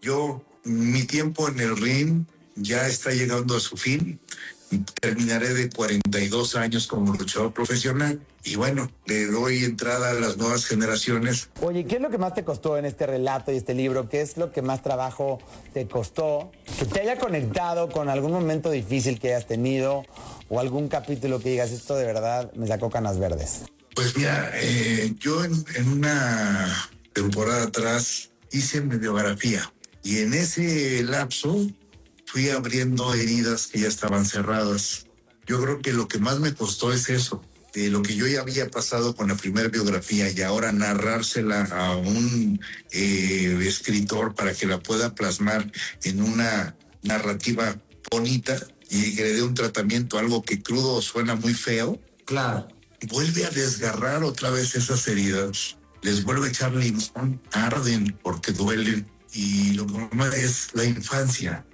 Mi tiempo en el ring ya está llegando a su fin. Terminaré de 42 años como luchador profesional y bueno, le doy entrada a las nuevas generaciones. Oye, ¿qué es lo que más te costó en este relato y este libro? ¿Qué es lo que más trabajo te costó? Que te haya conectado con algún momento difícil que hayas tenido o algún capítulo que digas, esto de verdad me sacó canas verdes. Pues mira, yo en una temporada atrás hice mi biografía y en ese lapso fui abriendo heridas que ya estaban cerradas. Yo creo que lo que más me costó es eso, de lo que yo ya había pasado con la primera biografía y ahora narrársela a un escritor para que la pueda plasmar en una narrativa bonita y que le dé un tratamiento, algo que crudo suena muy feo. Claro. Vuelve a desgarrar otra vez esas heridas, les vuelve a echar limón, arden porque duelen. Y lo que más es la infancia.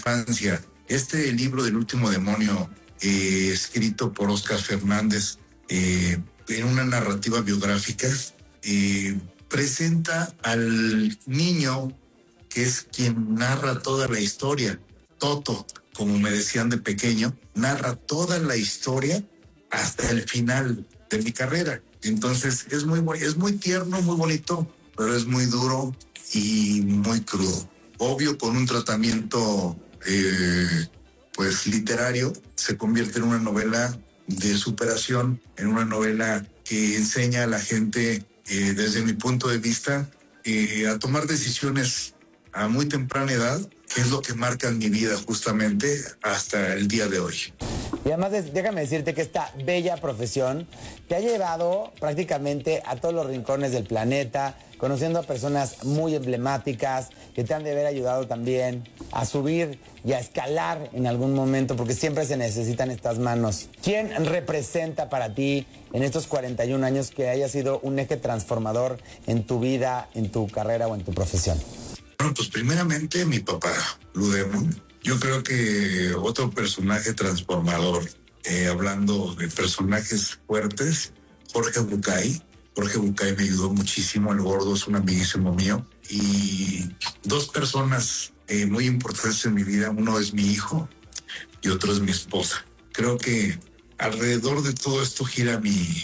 Este libro del último demonio, escrito por Óscar Fernández, en una narrativa biográfica, presenta al niño que es quien narra toda la historia. Toto, como me decían de pequeño, narra toda la historia hasta el final de mi carrera. Entonces es muy tierno, muy bonito, pero es muy duro y muy crudo. Obvio, con un tratamiento pues literario, se convierte en una novela de superación, en una novela que enseña a la gente, desde mi punto de vista, a tomar decisiones a muy temprana edad, que es lo que marca mi vida justamente hasta el día de hoy. Y además, déjame decirte que esta bella profesión te ha llevado prácticamente a todos los rincones del planeta, conociendo a personas muy emblemáticas que te han de haber ayudado también a subir y a escalar en algún momento, porque siempre se necesitan estas manos. ¿Quién representa para ti en estos 41 años que haya sido un eje transformador en tu vida, en tu carrera o en tu profesión? Bueno, pues primeramente mi papá, Blue Demon. Yo creo que otro personaje transformador, hablando de personajes fuertes, Jorge Bucay. Jorge Bucay me ayudó muchísimo, el gordo es un amiguísimo mío. Y dos personas muy importantes en mi vida, uno es mi hijo y otro es mi esposa. Creo que alrededor de todo esto gira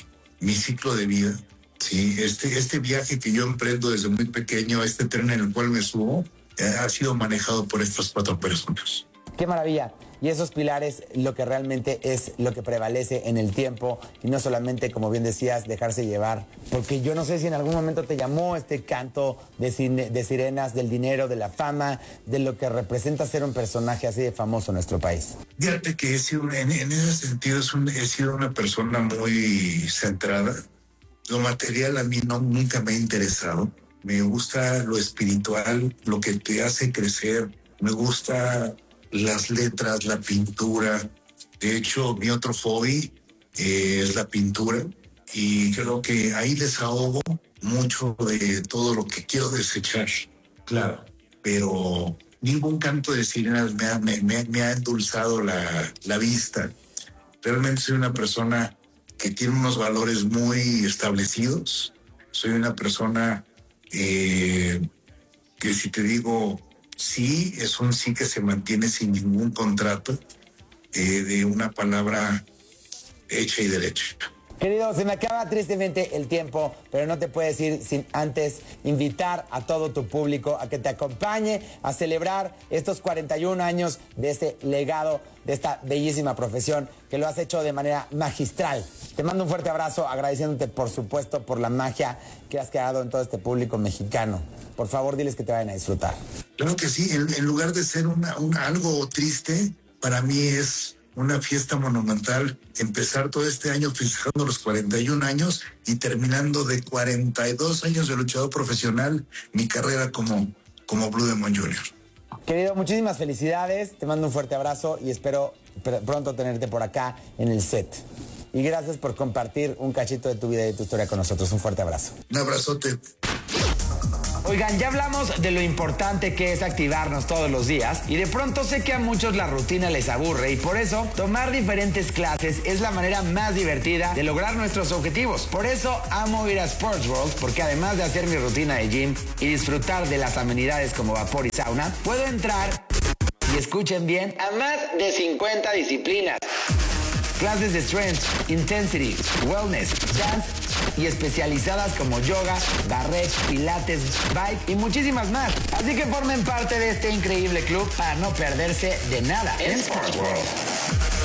mi ciclo de vida. Sí, este viaje que yo emprendo desde muy pequeño, este tren en el cual me subo, ha sido manejado por estas cuatro personas. ¡Qué maravilla! Y esos pilares, lo que realmente es lo que prevalece en el tiempo y no solamente, como bien decías, dejarse llevar. Porque yo no sé si en algún momento te llamó este canto de sirenas, del dinero, de la fama, de lo que representa ser un personaje así de famoso en nuestro país. Fíjate que en ese sentido he sido una persona muy centrada. Lo material a mí nunca me ha interesado. Me gusta lo espiritual, lo que te hace crecer. Me gusta las letras, la pintura. De hecho, mi otro hobby es la pintura y creo que ahí desahogo mucho de todo lo que quiero desechar. Claro. Pero ningún canto de sirenas me ha endulzado la vista. Realmente soy una persona que tiene unos valores muy establecidos. Soy una persona que si te digo sí, es un sí que se mantiene sin ningún contrato, de una palabra hecha y derecha. Querido, se me acaba tristemente el tiempo, pero no te puedes ir sin antes invitar a todo tu público a que te acompañe a celebrar estos 41 años de este legado, de esta bellísima profesión que lo has hecho de manera magistral. Te mando un fuerte abrazo, agradeciéndote, por supuesto, por la magia que has creado en todo este público mexicano. Por favor, diles que te vayan a disfrutar. Claro que sí, en lugar de ser algo triste, para mí es una fiesta monumental, empezar todo este año festejando los 41 años y terminando de 42 años de luchador profesional, mi carrera como Blue Demon Jr. Querido, muchísimas felicidades, te mando un fuerte abrazo y espero pronto tenerte por acá en el set. Y gracias por compartir un cachito de tu vida y de tu historia con nosotros. Un fuerte abrazo. Un abrazote. Oigan, ya hablamos de lo importante que es activarnos todos los días y de pronto sé que a muchos la rutina les aburre y por eso tomar diferentes clases es la manera más divertida de lograr nuestros objetivos. Por eso amo ir a Sports World porque además de hacer mi rutina de gym y disfrutar de las amenidades como vapor y sauna, puedo entrar, y escuchen bien, a más de 50 disciplinas. Clases de strength, intensity, wellness, dance y especializadas como yoga, barre, pilates, bike y muchísimas más. Así que formen parte de este increíble club para no perderse de nada en Sports World.